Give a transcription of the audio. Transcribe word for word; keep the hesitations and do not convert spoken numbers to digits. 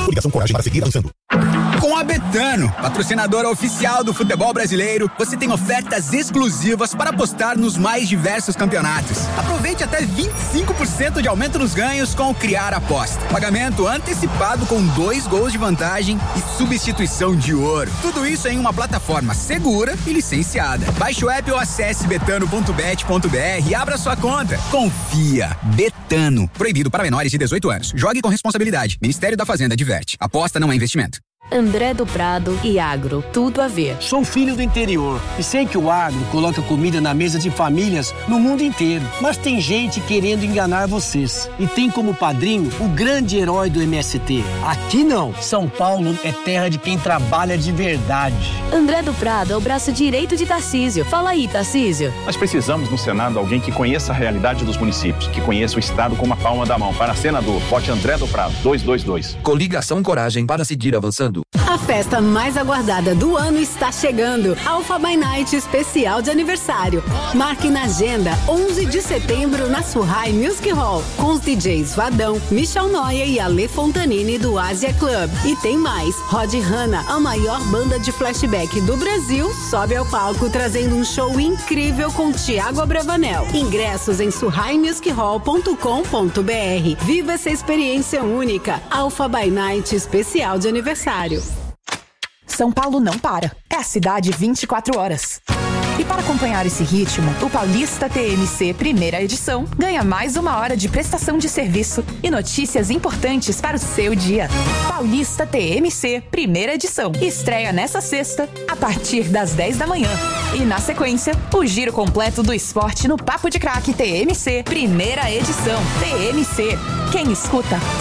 Coligação Coragem para seguir avançando. Com a Betano, patrocinadora oficial do futebol brasileiro, você tem ofertas exclusivas para apostar nos mais diversos campeonatos. Aproveite até vinte e cinco por cento de aumento nos ganhos com o Criar Aposta. Pagamento antecipado com dois gols de vantagem e substituição de ouro. Tudo isso em uma plataforma segura e licenciada. Baixe o app ou acesse betano ponto bet ponto br e abra sua conta. Confia. Betano. Proibido para menores de dezoito anos. Jogue com responsabilidade. Ministério da Fazenda adverte. Aposta não é investimento. André do Prado e agro, tudo a ver. Sou filho do interior e sei que o agro coloca comida na mesa de famílias no mundo inteiro. Mas tem gente querendo enganar vocês. E tem como padrinho o grande herói do M S T. Aqui não. São Paulo é terra de quem trabalha de verdade. André do Prado é o braço direito de Tarcísio. Fala aí, Tarcísio. Nós precisamos no Senado alguém que conheça a realidade dos municípios, que conheça o Estado com uma palma da mão. Para senador, vote André do Prado, dois dois dois. Coligação Coragem para seguir avançando. A festa mais aguardada do ano está chegando. Alpha by Night especial de aniversário. Marque na agenda onze de setembro na Surrai Music Hall, com os D Js Vadão, Michel Noia e Ale Fontanini do Asia Club. E tem mais, Rod Hanna, a maior banda de flashback do Brasil, sobe ao palco trazendo um show incrível com Thiago Abravanel. Ingressos em surrai music hall ponto com ponto br. Viva essa experiência única. Alpha by Night especial de aniversário. São Paulo não para. É a cidade vinte e quatro horas. E para acompanhar esse ritmo, o Paulista T M C Primeira Edição ganha mais uma hora de prestação de serviço e notícias importantes para o seu dia. Paulista T M C Primeira Edição. Estreia nessa sexta, a partir das dez da manhã. E na sequência, o giro completo do esporte no Papo de Craque T M C Primeira Edição. T M C. Quem escuta,